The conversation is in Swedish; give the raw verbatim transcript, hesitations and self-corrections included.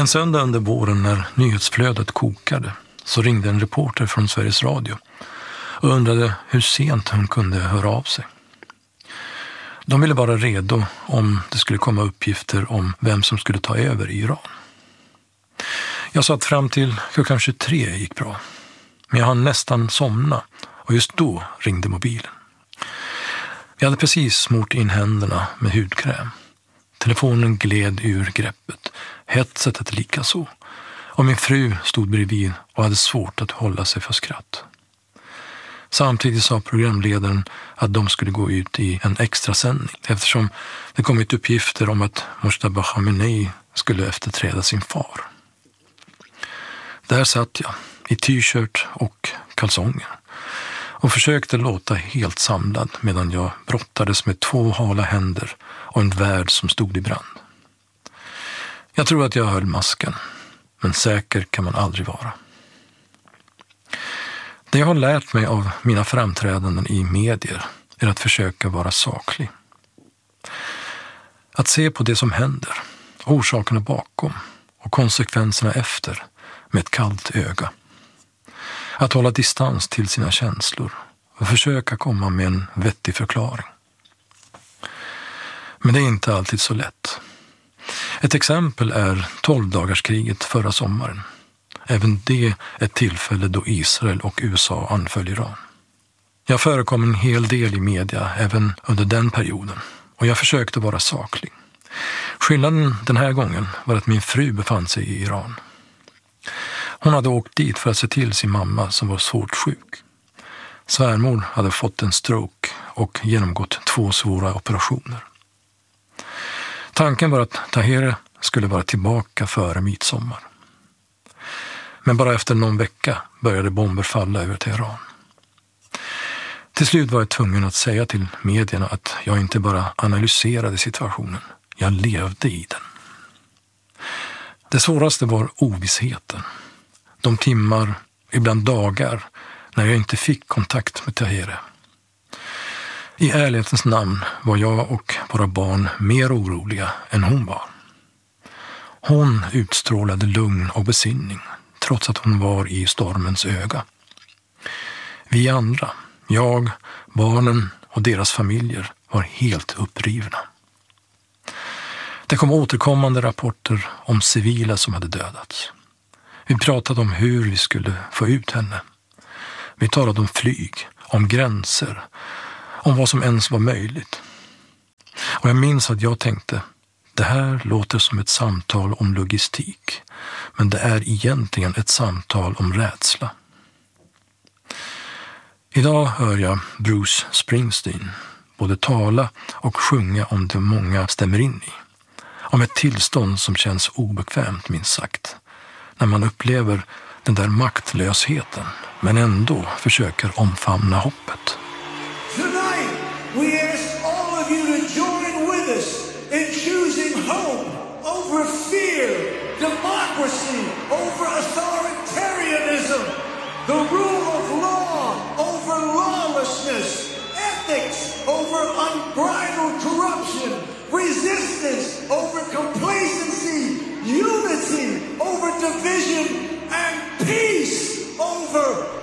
En söndag under våren när nyhetsflödet kokade så ringde en reporter från Sveriges Radio och undrade hur sent hon kunde höra av sig. De ville vara redo om det skulle komma uppgifter om vem som skulle ta över i Iran. Jag sa att fram till klockan tjugotre gick bra, men jag hann nästan somna och just då ringde mobilen. Jag hade precis smort in händerna med hudkräm. Telefonen gled ur greppet, headsetet lika så. Och min fru stod bredvid och hade svårt att hålla sig för skratt. Samtidigt sa programledaren att de skulle gå ut i en extra sändning eftersom det kommit uppgifter om att Mojtaba Khamenei skulle efterträda sin far. Där satt jag i t-shirt och kalsonger och försökte låta helt samlad medan jag brottades med två hala händer och en värld som stod i brand. Jag tror att jag höll masken, men säker kan man aldrig vara. Det jag har lärt mig av mina framträdanden i medier är att försöka vara saklig. Att se på det som händer, orsakerna bakom och konsekvenserna efter med ett kallt öga. Att hålla distans till sina känslor och försöka komma med en vettig förklaring. Men det är inte alltid så lätt. Ett exempel är tolvdagarskriget förra sommaren. Även det ett tillfälle då Israel och U S A anföll Iran. Jag förekom en hel del i media även under den perioden och jag försökte vara saklig. Skillnaden den här gången var att min fru befann sig i Iran. Hon hade åkt dit för att se till sin mamma som var svårt sjuk. Svärmor hade fått en stroke och genomgått två svåra operationer. Tanken var att Tahereh skulle vara tillbaka före midsommar. Men bara efter någon vecka började bomber falla över Teheran. Till slut var jag tvungen att säga till medierna att jag inte bara analyserade situationen, jag levde i den. Det svåraste var ovissheten. De timmar, ibland dagar, när jag inte fick kontakt med Tahereh. I ärlighetens namn var jag och våra barn mer oroliga än hon var. Hon utstrålade lugn och besinning, trots att hon var i stormens öga. Vi andra, jag, barnen och deras familjer var helt upprivna. Det kom återkommande rapporter om civila som hade dödats. Vi pratade om hur vi skulle få ut henne. Vi talade om flyg, om gränser, om vad som ens var möjligt. Och jag minns att jag tänkte, det här låter som ett samtal om logistik, men det är egentligen ett samtal om rädsla. Idag hör jag Bruce Springsteen både tala och sjunga om det många stämmer in i. Om ett tillstånd som känns obekvämt, minst sagt. När man upplever den där maktlösheten, men ändå försöker omfamna hoppet. Tonight we ask all of you to join with us in choosing hope over fear, democracy over authoritarianism, the rule of law over lawlessness, ethics over unbridled corruption, resistance over complacency, unity over division, and peace over